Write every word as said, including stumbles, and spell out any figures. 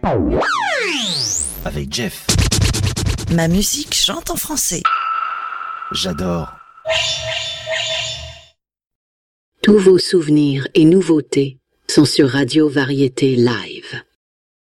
Avec Jeff. Ma musique chante en français. J'adore. Tous vos souvenirs et nouveautés sont sur Radio Variété Live.